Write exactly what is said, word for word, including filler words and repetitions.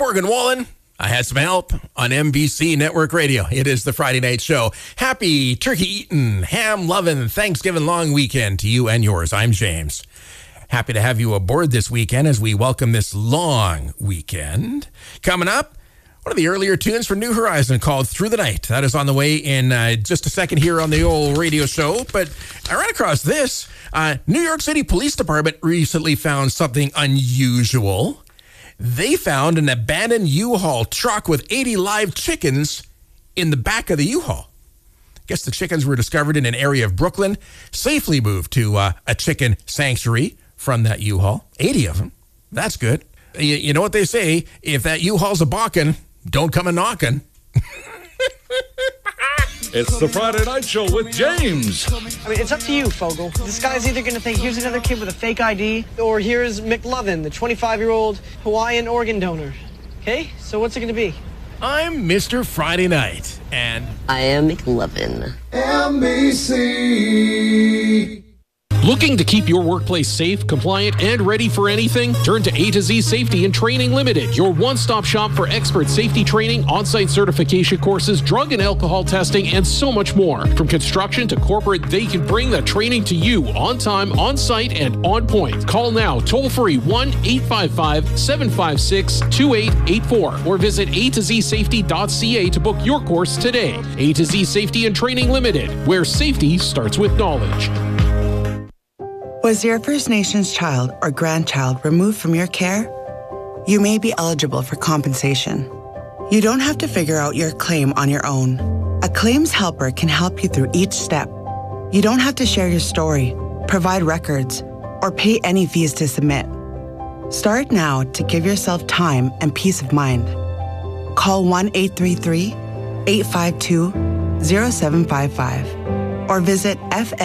Morgan Wallen. I had some help on N B C Network Radio. It is the Friday night show. Happy turkey-eating, ham-loving Thanksgiving long weekend to you and yours. I'm James. Happy to have you aboard this weekend as we welcome this long weekend. Coming up, one of the earlier tunes for New Horizon called Through the Night. That is on the way in uh, just a second here on the old radio show. But I ran across this. Uh, New York City Police Department recently found something unusual. They found an abandoned U-Haul truck with eighty live chickens in the back of the U-Haul. I guess the chickens were discovered in an area of Brooklyn, safely moved to uh, a chicken sanctuary from that U-Haul. eighty of them. That's good. You, you know what they say, if that U-Haul's a balkin', don't come a knockin'. It's the Friday Night Show with James. I mean, it's up to you, Fogel. This guy's either going to think here's another kid with a fake I D, or here's McLovin, the twenty-five-year-old Hawaiian organ donor. Okay, so what's it going to be? I'm Mister Friday Night, and I am McLovin. N B C. Looking to keep your workplace safe, compliant, and ready for anything? Turn to A to Z Safety and Training Limited, your one-stop shop for expert safety training, on-site certification courses, drug and alcohol testing, and so much more. From construction to corporate, they can bring the training to you on time, on site, and on point. Call now, toll-free one eight five five, seven five six, two eight eight four or visit a to z safety dot c a to book your course today. A to Z Safety and Training Limited, where safety starts with knowledge. Was your First Nations child or grandchild removed from your care? You may be eligible for compensation. You don't have to figure out your claim on your own. A claims helper can help you through each step. You don't have to share your story, provide records, or pay any fees to submit. Start now to give yourself time and peace of mind. Call one eight three three, eight five two, zero seven five five or visit F